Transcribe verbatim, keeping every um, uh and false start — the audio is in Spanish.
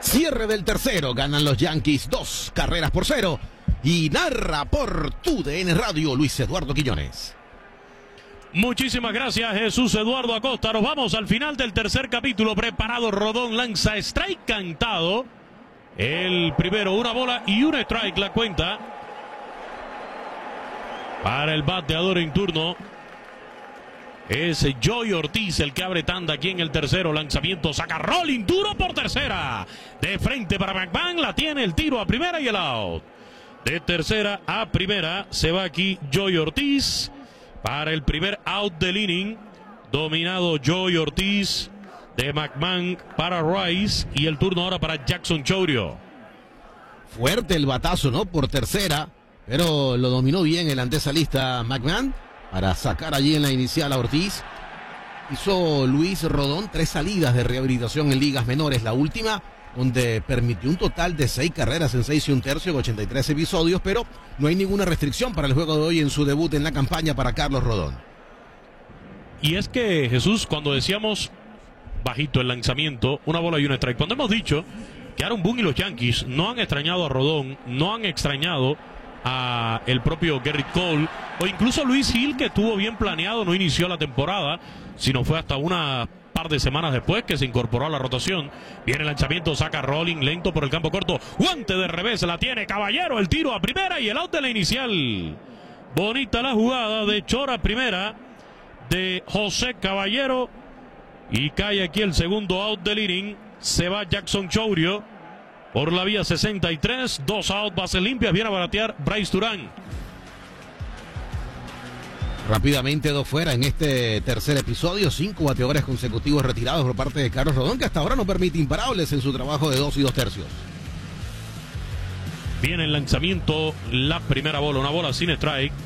Cierre del tercero, ganan los Yankees dos carreras por cero. Y narra por T U D N Radio Luis Eduardo Quiñones. Muchísimas gracias, Jesús Eduardo Acosta. Nos vamos al final del tercer capítulo. Preparado Rodón, lanza strike cantado. El primero, una bola y un strike la cuenta para el bateador en turno. Es Joey Ortiz el que abre tanda aquí en el tercero. Lanzamiento, saca rolling duro por tercera. De frente para McMahon, la tiene, el tiro a primera y el out. De tercera a primera se va aquí Joey Ortiz para el primer out del inning. Dominado Joey Ortiz de McMahon para Rice y el turno ahora para Jackson Chourio. Fuerte el batazo, ¿no? Por tercera, pero lo dominó bien el antesalista McMahon para sacar allí en la inicial a Ortiz. Hizo Luis Rodón tres salidas de rehabilitación en ligas menores. La última, donde permitió un total de seis carreras en seis y un tercio en ochenta y tres episodios, pero no hay ninguna restricción para el juego de hoy en su debut en la campaña para Carlos Rodón. Y es que, Jesús, cuando decíamos bajito el lanzamiento, una bola y un strike, cuando hemos dicho que Aaron Boone y los Yankees no han extrañado a Rodón, no han extrañado a el propio Gerrit Cole, o incluso Luis Gil, que estuvo bien planeado, no inició la temporada, sino fue hasta una par de semanas después que se incorporó a la rotación. Viene el lanzamiento, saca rolling lento por el campo corto, guante de revés, la tiene Caballero, el tiro a primera y el out de la inicial. Bonita la jugada de Chora primera de José Caballero y cae aquí el segundo out del inning. Se va Jackson Chourio por la vía sesenta y tres, dos out, bases limpias, viene a baratear Bryce Durán. Rápidamente dos fuera en este tercer episodio, cinco bateadores consecutivos retirados por parte de Carlos Rodón, que hasta ahora no permite imparables en su trabajo de dos y dos tercios. Viene el lanzamiento, la primera bola, una bola sin strike.